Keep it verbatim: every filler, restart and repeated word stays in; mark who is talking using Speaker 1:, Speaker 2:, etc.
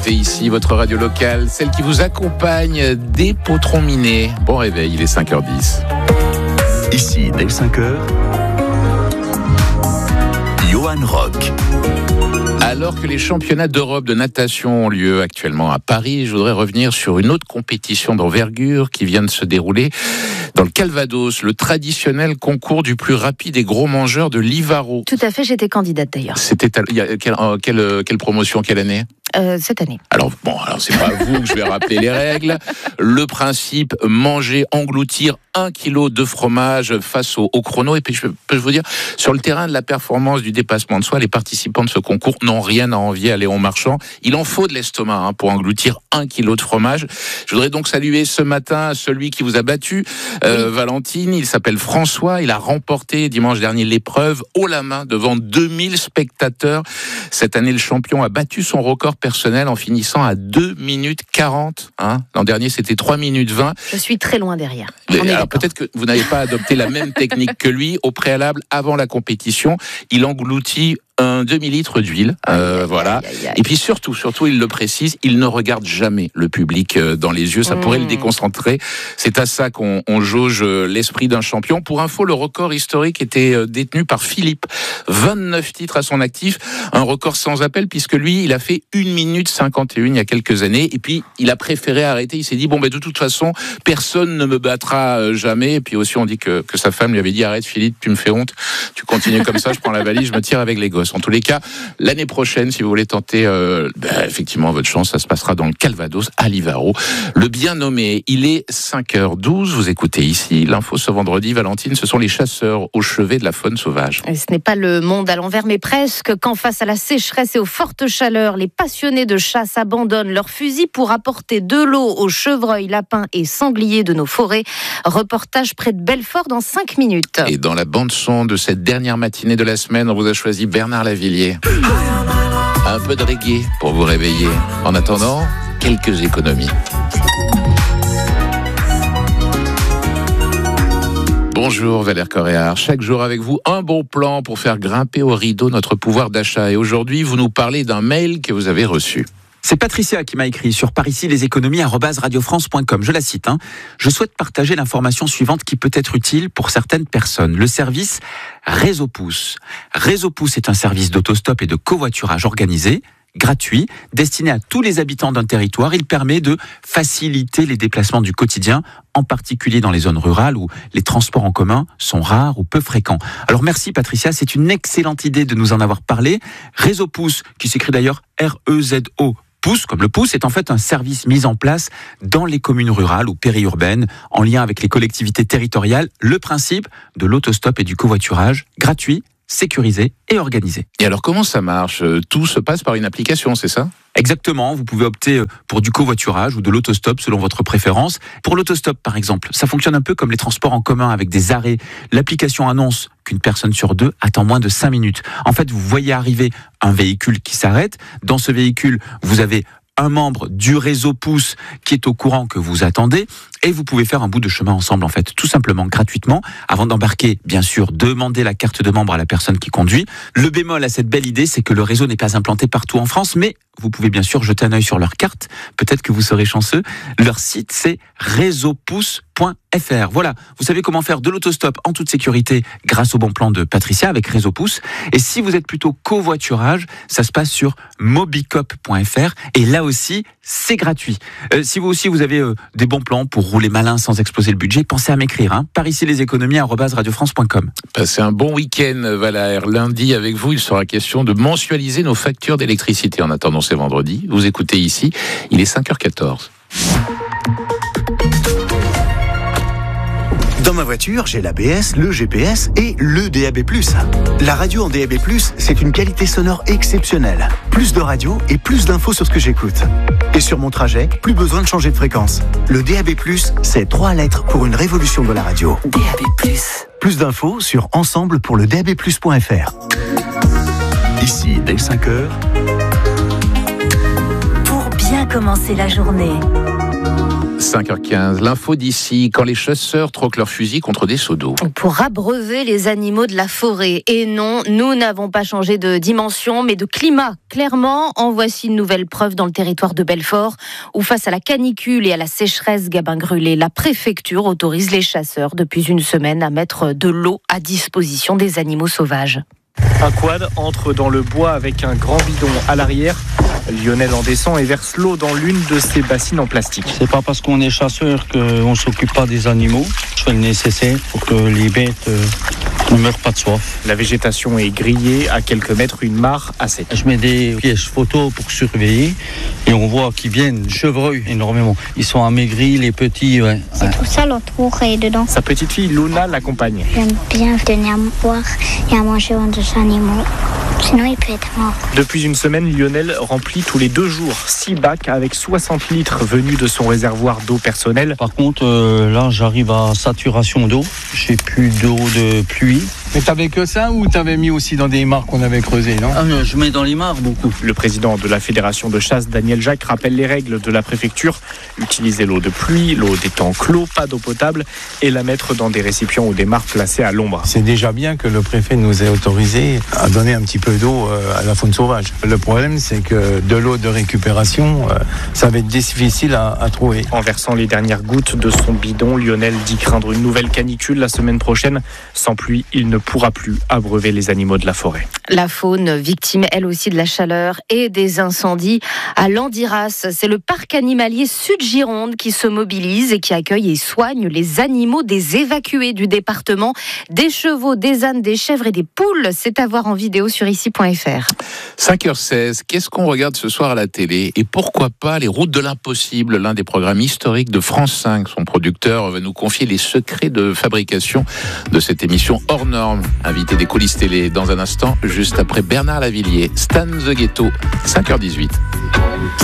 Speaker 1: écoutez ici votre radio locale, celle qui vous accompagne des potrons minés. Bon réveil, il est cinq heures dix.
Speaker 2: Ici, dès cinq heures, Johan Rock.
Speaker 1: Alors que les championnats d'Europe de natation ont lieu actuellement à Paris, je voudrais revenir sur une autre compétition d'envergure qui vient de se dérouler dans le Calvados, le traditionnel concours du plus rapide et gros mangeur de Livaro.
Speaker 3: Tout à fait, j'étais candidate d'ailleurs.
Speaker 1: C'était il y a quelle, quelle, quelle promotion, quelle année ?
Speaker 3: Euh, cette année.
Speaker 1: Alors bon, alors c'est pas à vous que je vais rappeler les règles. Le principe, manger, engloutir un kilo de fromage face au, au chrono. Et puis je peux vous dire, sur le terrain de la performance, du dépassement de soi, les participants de ce concours n'ont rien à envier à Léon Marchand. Il en faut de l'estomac hein, pour engloutir un kilo de fromage. Je voudrais donc saluer ce matin celui qui vous a battu, euh, oui. Valentine. Il s'appelle François. Il a remporté dimanche dernier l'épreuve haut la main devant deux mille spectateurs. Cette année, le champion a battu son record personnel en finissant à deux minutes quarante. Hein. L'an dernier, c'était trois minutes vingt.
Speaker 3: Je suis très loin derrière.
Speaker 1: Alors peut-être que vous n'avez pas adopté la même technique que lui. Au préalable, avant la compétition, il engloutit un demi-litre d'huile, euh, aïe, voilà. Aïe, aïe, aïe. Et puis surtout, surtout, il le précise, il ne regarde jamais le public dans les yeux. Ça mmh. pourrait le déconcentrer. C'est à ça qu'on on jauge l'esprit d'un champion. Pour info, le record historique était détenu par Philippe. vingt-neuf titres à son actif. Un record sans appel puisque lui, il a fait une minute cinquante et un il y a quelques années. Et puis, il a préféré arrêter. Il s'est dit, bon, ben, de toute façon, personne ne me battra jamais. Et puis aussi, on dit que, que sa femme lui avait dit, arrête Philippe, tu me fais honte. Tu continues comme ça, je prends la valise, je me tire avec les gosses. En tous les cas, l'année prochaine, si vous voulez tenter euh, bah, effectivement votre chance, ça se passera dans le Calvados à Livaro. Le bien nommé, il est cinq heures douze. Vous écoutez ici l'info ce vendredi. Valentine, ce sont les chasseurs au chevet de la faune sauvage.
Speaker 3: Et ce n'est pas le monde à l'envers, mais presque. Quand face à la sécheresse et aux fortes chaleurs, les passionnés de chasse abandonnent leurs fusils pour apporter de l'eau aux chevreuils, lapins et sangliers de nos forêts. Reportage près de Belfort dans cinq minutes.
Speaker 1: Et dans la bande-son de cette dernière matinée de la semaine, on vous a choisi Bernard Lavilliers. Un peu de reggae pour vous réveiller. En attendant, quelques économies. Bonjour Valère Coréard, chaque jour avec vous un bon plan pour faire grimper au rideau notre pouvoir d'achat. Et aujourd'hui, vous nous parlez d'un mail que vous avez reçu.
Speaker 4: C'est Patricia qui m'a écrit sur par ici les économies arobase radio france point com. Je la cite. Hein. Je souhaite partager l'information suivante qui peut être utile pour certaines personnes. Le service Réseau Pouce. Réseau Pouce est un service d'autostop et de covoiturage organisé, gratuit, destiné à tous les habitants d'un territoire. Il permet de faciliter les déplacements du quotidien, en particulier dans les zones rurales où les transports en commun sont rares ou peu fréquents. Alors merci Patricia, c'est une excellente idée de nous en avoir parlé. Réseau Pouce, qui s'écrit d'ailleurs R E Z O, Pouce, comme le pouce, est en fait un service mis en place dans les communes rurales ou périurbaines, en lien avec les collectivités territoriales. Le principe de l'autostop et du covoiturage, gratuit, sécurisé et organisé.
Speaker 1: Et alors comment ça marche ? Tout se passe par une application, c'est ça ?
Speaker 4: Exactement, vous pouvez opter pour du covoiturage ou de l'autostop selon votre préférence. Pour l'autostop par exemple, ça fonctionne un peu comme les transports en commun avec des arrêts. L'application annonce qu'une personne sur deux attend moins de cinq minutes. En fait, vous voyez arriver un véhicule qui s'arrête. Dans ce véhicule, vous avez un membre du réseau Pouce qui est au courant que vous attendez et vous pouvez faire un bout de chemin ensemble en fait, tout simplement gratuitement. Avant d'embarquer, bien sûr, demandez la carte de membre à la personne qui conduit. Le bémol à cette belle idée, c'est que le réseau n'est pas implanté partout en France, mais vous pouvez bien sûr jeter un œil sur leur carte. Peut-être que vous serez chanceux. Leur site, c'est réseau pouce point f r. Voilà, vous savez comment faire de l'autostop en toute sécurité grâce au bon plan de Patricia avec Réseau Pouce. Et si vous êtes plutôt covoiturage, ça se passe sur mobicop point f r. Et là aussi, c'est gratuit. Euh, si vous aussi, vous avez euh, des bons plans pour rouler malin sans exploser le budget, pensez à m'écrire. Hein. Par ici, les économies, arobase radio france point com.
Speaker 1: Passez un bon week-end, Valère. Lundi, avec vous, il sera question de mensualiser nos factures d'électricité. En attendant, c'est vendredi. Vous écoutez ici, il est cinq heures quatorze.
Speaker 2: Dans ma voiture, j'ai l'A B S, le G P S et le D A B plus. La radio en D A B plus, c'est une qualité sonore exceptionnelle. Plus de radio et plus d'infos sur ce que j'écoute. Et sur mon trajet, plus besoin de changer de fréquence. Le D A B plus, c'est trois lettres pour une révolution de la radio.
Speaker 3: D A B plus.
Speaker 2: Plus d'infos sur ensemble pour le d a b plus point f r. Ici, dès cinq heures.
Speaker 5: Pour bien commencer la journée.
Speaker 1: cinq heures quinze, l'info d'ici, quand les chasseurs troquent leurs fusils contre des seaux d'eau.
Speaker 3: Pour abreuver les animaux de la forêt. Et non, nous n'avons pas changé de dimension, mais de climat. Clairement, en voici une nouvelle preuve dans le territoire de Belfort, où face à la canicule et à la sécheresse gabin-grulée, la préfecture autorise les chasseurs depuis une semaine à mettre de l'eau à disposition des animaux sauvages.
Speaker 5: Un quad entre dans le bois avec un grand bidon à l'arrière. Lionel en descend et verse l'eau dans l'une de ses bassines en plastique.
Speaker 6: C'est pas parce qu'on est chasseur qu'on ne s'occupe pas des animaux. Je fais le nécessaire pour que les bêtes euh, ne meurent pas de soif.
Speaker 5: La végétation est grillée, à quelques mètres, une mare à sec.
Speaker 6: Je mets des pièges photos pour surveiller et on voit qu'ils viennent chevreuils énormément. Ils sont amaigris, les petits. Ouais.
Speaker 7: C'est tout ça l'entour et dedans.
Speaker 5: Sa petite fille Luna l'accompagne.
Speaker 7: J'aime bien donner à boire et à manger aux deux animaux. Sinon, il peut être mort.
Speaker 5: Depuis une semaine, Lionel remplit tous les deux jours six bacs avec soixante litres venus de son réservoir d'eau personnelle.
Speaker 6: Par contre, euh, là, j'arrive à saturation d'eau. J'ai plus d'eau de pluie.
Speaker 8: Mais t'avais que ça ou t'avais mis aussi dans des mares qu'on avait creusées, non ?
Speaker 6: Ah, je mets dans les mares beaucoup.
Speaker 5: Le président de la Fédération de chasse, Daniel Jacques, rappelle les règles de la préfecture. Utiliser l'eau de pluie, l'eau des temps clos, pas d'eau potable, et la mettre dans des récipients ou des mares placées à l'ombre.
Speaker 8: C'est déjà bien que le préfet nous ait autorisé à donner un petit peu d'eau à la faune sauvage. Le problème, c'est que de l'eau de récupération, ça va être difficile à, à trouver.
Speaker 5: En versant les dernières gouttes de son bidon, Lionel dit craindre une nouvelle canicule la semaine prochaine. Sans pluie, il ne pourra plus abreuver les animaux de la forêt.
Speaker 3: La faune, victime elle aussi de la chaleur et des incendies à Landiras. C'est le parc animalier Sud-Gironde qui se mobilise et qui accueille et soigne les animaux des évacués du département. Des chevaux, des ânes, des chèvres et des poules. C'est à voir en vidéo sur ici point f r.
Speaker 1: cinq heures seize, qu'est-ce qu'on regarde ce soir à la télé ? Et pourquoi pas Les Routes de l'Impossible, l'un des programmes historiques de France cinq. Son producteur va nous confier les secrets de fabrication de cette émission hors norme. Invité des coulisses télé dans un instant, juste après Bernard Lavillier. Stan the Ghetto, cinq heures dix-huit.